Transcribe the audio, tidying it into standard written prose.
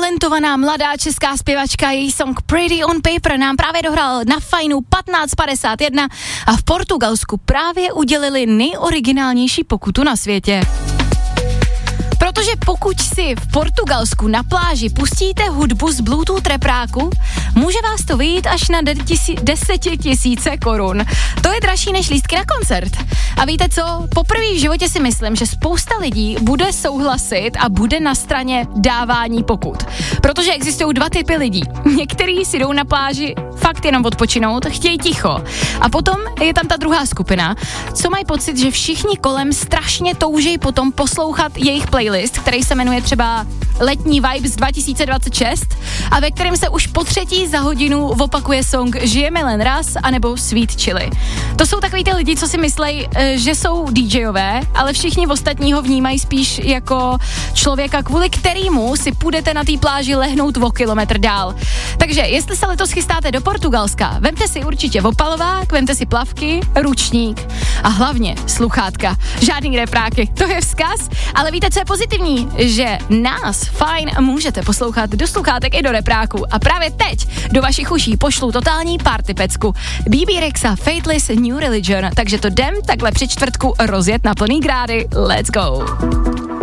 talentovaná mladá česká zpěvačka, její song Pretty on Paper nám právě dohrál na Fajnu 1551 a v Portugalsku právě udělili nejoriginálnější pokutu na světě. Protože pokud si v Portugalsku na pláži pustíte hudbu z Bluetooth repráku, může vás to vyjít až na 10 000 korun. To je dražší než lístky na koncert. A víte co? Poprvé v životě si myslím, že spousta lidí bude souhlasit a bude na straně dávání pokut. Protože existují dva typy lidí. Někteří si jdou na pláži fakt jenom odpočinout, chtějí ticho. A potom je tam ta druhá skupina, co mají pocit, že všichni kolem strašně touží potom poslouchat jejich playlist, který se jmenuje třeba Letní Vibes 2026 a ve kterém se už po třetí za hodinu opakuje song Žijeme len raz anebo Sweet Chili. To jsou takový ty lidi, co si myslejí, že jsou DJové, ale všichni ostatní ho vnímají spíš jako člověka, kvůli kterému si půjdete na té pláži lehnout o kilometr dál. Takže jestli se letos chystáte do Portugalska, vemte si určitě opalovák, vemte si plavky, ručník a hlavně sluchátka. Žádný repráky, to je vzkaz, ale víte, co je pozitivní? Že nás fajn můžete poslouchat do sluchátek i do repráku a právě teď do vašich uší pošlu totální party pecku. BB Rexa, Fateless, New Religion, takže to jdem takhle při čtvrtku rozjet na plný grády. Let's go!